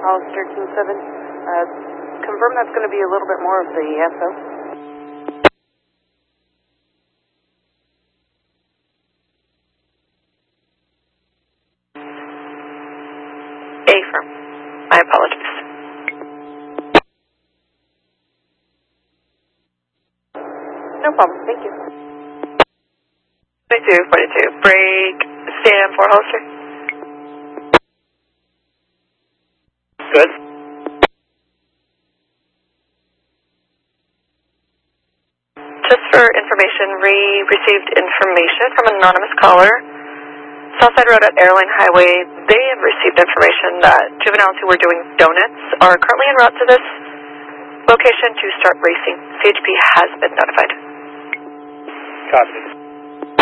Hollister King 7. Confirm that's going to be a little bit more of the SO. Affirm. My apologies. No problem, thank you. 42, break, stand for Hollister. Good. Just for information, we received information from an anonymous caller. Southside Road at Airline Highway, they have received information that juveniles who were doing donuts are currently en route to this location to start racing. CHP has been notified. Copy.